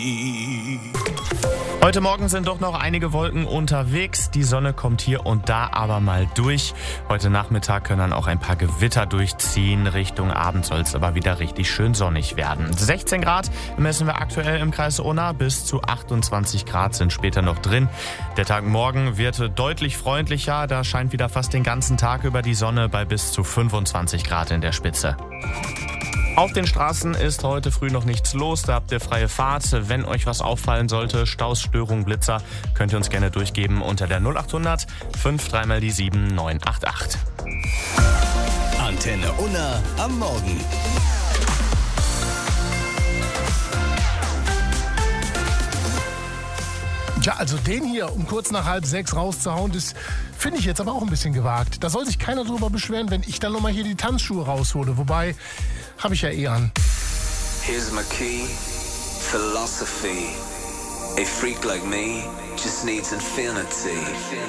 Heute Morgen sind doch noch einige Wolken unterwegs. Die Sonne kommt hier und da aber mal durch. Heute Nachmittag können dann auch ein paar Gewitter durchziehen. Richtung Abend soll es aber wieder richtig schön sonnig werden. 16 Grad messen wir aktuell im Kreis Unna. Bis zu 28 Grad sind später noch drin. Der Tag morgen wird deutlich freundlicher. Da scheint wieder fast den ganzen Tag über die Sonne bei bis zu 25 Grad in der Spitze. Auf den Straßen ist heute früh noch nichts los, da habt ihr freie Fahrt. Wenn euch was auffallen sollte, Staus, Störungen, Blitzer, könnt ihr uns gerne durchgeben unter der 0800 53 mal die 7988. Antenne Unna am Morgen. Ja, also den hier um kurz nach 5:30 rauszuhauen, das finde ich jetzt aber auch ein bisschen gewagt. Da soll sich keiner drüber beschweren, wenn ich dann nochmal hier die Tanzschuhe raushole. Wobei, habe ich ja eh an. Here's my key, philosophy. A freak like me just needs infinity.